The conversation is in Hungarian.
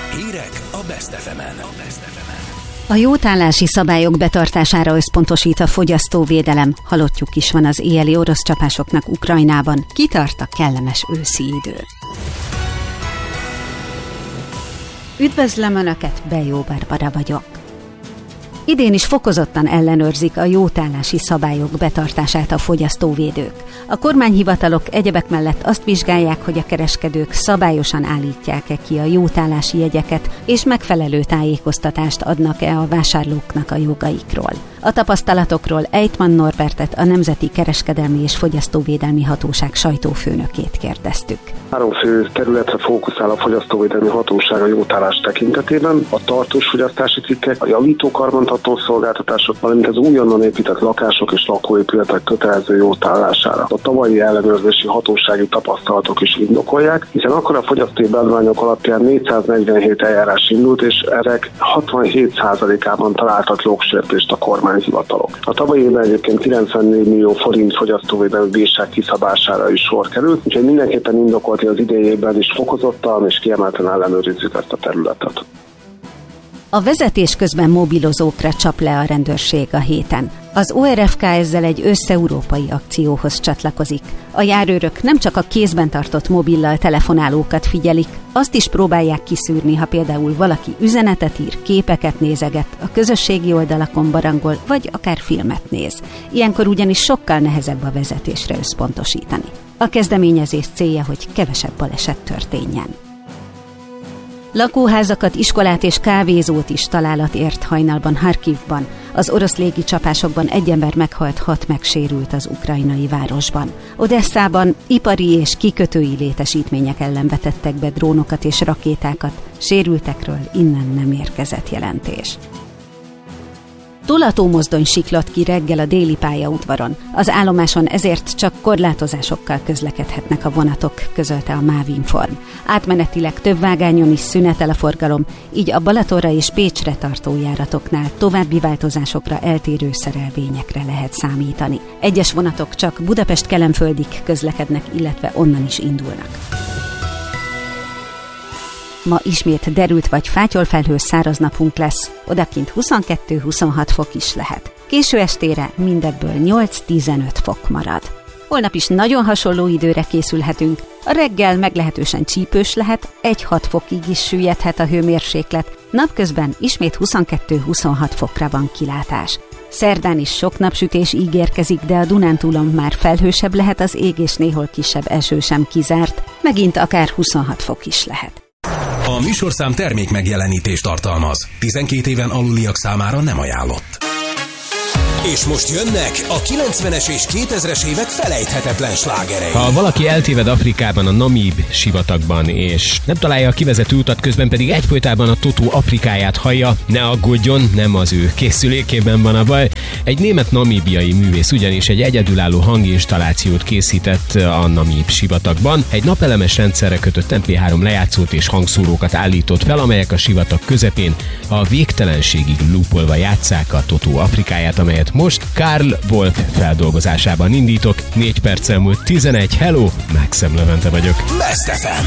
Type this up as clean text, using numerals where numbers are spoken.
Hírek a Best FM-en. A jótállási szabályok betartására összpontosít a fogyasztóvédelem. Halottjuk is van az éjjeli orosz csapásoknak Ukrajnában. Kitart a kellemes őszi idő. Üdvözlöm Önöket, Bejó Barbara vagyok. Idén is fokozottan ellenőrzik a jótállási szabályok betartását a fogyasztóvédők. A kormányhivatalok egyebek mellett azt vizsgálják, hogy a kereskedők szabályosan állítják-e ki a jótállási jegyeket, és megfelelő tájékoztatást adnak-e a vásárlóknak a jogaikról. A tapasztalatokról Ejtman Norbertet, a Nemzeti Kereskedelmi és Fogyasztóvédelmi Hatóság sajtófőnökét kérdeztük. 3 fő területre fókuszál a Fogyasztóvédelmi Hatóság a jótállás tekintetében: a tartós fogyasztási cikkek, a javító karbantartó szolgáltatások, valamint az újonnan épített lakások és lakóépületek kötelező jótállására. A tavalyi ellenőrzési hatósági tapasztalatok is indokolják, hiszen akkor a fogyasztói beadványok alapján 447 eljárás indult, és ezek 67%-ában találtak jogsértést a kormányhivatalok. A tavalyi évben egyébként 94 millió forint fogyasztóvédelmi bírság kiszabására is sor került, úgyhogy mindenképpen indokolt, hogy az idei évben is fokozottan és kiemelten ellenőrizzük ezt a területet. A vezetés közben mobilozókra csap le a rendőrség a héten. Az ORFK ezzel egy összeurópai akcióhoz csatlakozik. A járőrök nem csak a kézben tartott mobillal telefonálókat figyelik, azt is próbálják kiszűrni, ha például valaki üzenetet ír, képeket nézeget, a közösségi oldalakon barangol, vagy akár filmet néz. Ilyenkor ugyanis sokkal nehezebb a vezetésre összpontosítani. A kezdeményezés célja, hogy kevesebb baleset történjen. Lakóházakat, iskolát és kávézót is találat ért hajnalban Harkivban. Az orosz légi csapásokban 1 ember meghalt, 6 megsérült az ukrajnai városban. Odesszában ipari és kikötői létesítmények ellen vetettek be drónokat és rakétákat, sérültekről innen nem érkezett jelentés. Tolatómozdony siklott ki reggel a déli pályaudvaron. Az állomáson ezért csak korlátozásokkal közlekedhetnek a vonatok, közölte a MÁV Inform. Átmenetileg több vágányon is szünetel a forgalom, így a Balatonra és Pécsre tartó járatoknál további változásokra, eltérő szerelvényekre lehet számítani. Egyes vonatok csak Budapest-Kelenföldig közlekednek, illetve onnan is indulnak. Ma ismét derült vagy fátyolfelhős száraz napunk lesz, odakint 22-26 fok is lehet. Késő estére mindebből 8-15 fok marad. Holnap is nagyon hasonló időre készülhetünk. A reggel meglehetősen csípős lehet, 1-6 fokig is süllyedhet a hőmérséklet, napközben ismét 22-26 fokra van kilátás. Szerdán is sok napsütés ígérkezik, de a Dunántúlon már felhősebb lehet az ég, és néhol kisebb eső sem kizárt, megint akár 26 fok is lehet. A műsorszám termék megjelenítést tartalmaz. 12 éven aluliak számára nem ajánlott. És most jönnek a 90-es és 2000-es évek felejthetetlen slágerei. Ha valaki eltéved Afrikában, a Namíb sivatagban, és nem találja a kivezető utat, közben pedig egyfolytában a Totó Afrikáját hallja, ne aggódjon, nem az ő készülékében van a baj. Egy német namíbiai művész ugyanis egy egyedülálló hanginstallációt készített a Namíb sivatagban. Egy napelemes rendszerre kötött MP3 lejátszót és hangszórókat állított fel, amelyek a sivatag közepén a végtelenségig loopolva játsszák a Totó Afrikáját, amelyet most Karl Wolf feldolgozásában indítok. 4 perccel múlt 11. Hello, Maxim Levente vagyok. Best FM.